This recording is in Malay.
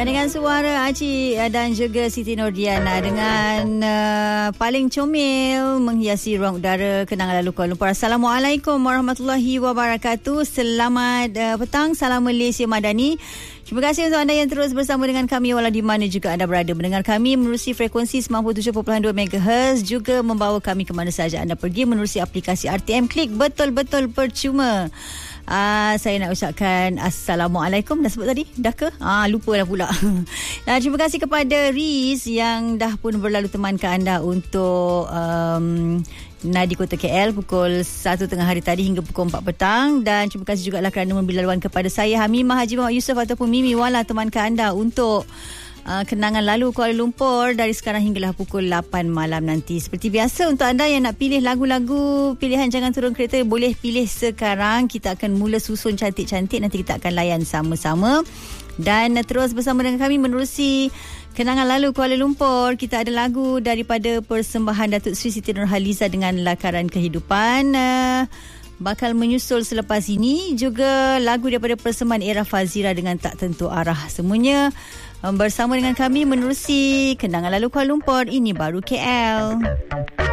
Dan dengan suara Aci dan juga Siti Nordiana dengan paling comel menghiasi ruang udara kenangan lalu Kuala Lumpur. Assalamualaikum warahmatullahi wabarakatuh. Selamat petang. Salam Malaysia Madani. Terima kasih untuk anda yang terus bersama dengan kami walau di mana juga anda berada. Mendengar kami menerusi frekuensi 97.2 MHz, juga membawa kami ke mana saja anda pergi menerusi aplikasi RTM Klik. Betul-betul percuma. Saya nak ucapkan Assalamualaikum. Dah sebut tadi? Dah ke? Lupa dah pula. Terima kasih kepada Riz yang dah pun berlalu temankan anda untuk Nadi Kota KL pukul 1 tengah hari tadi hingga pukul 4 petang. Dan terima kasih juga kerana memberi laluan kepada saya, Hamimah Haji Muhammad Yusof ataupun Mimi Wala, temankan anda untuk kenangan lalu Kuala Lumpur dari sekarang hinggalah pukul 8 malam nanti. Seperti biasa, untuk anda yang nak pilih lagu-lagu pilihan Jangan Turun Kereta, boleh pilih sekarang. Kita akan mula susun cantik-cantik. Nanti kita akan layan sama-sama. Dan terus bersama dengan kami menerusi kenangan lalu Kuala Lumpur. Kita ada lagu daripada persembahan Datuk Seri Siti Nurhaliza dengan Lakaran Kehidupan. Bakal menyusul selepas ini juga lagu daripada persembahan Era Fazira dengan Tak Tentu Arah. Semuanya bersama dengan kami menerusi kenangan lalu Kuala Lumpur. Ini baru KL.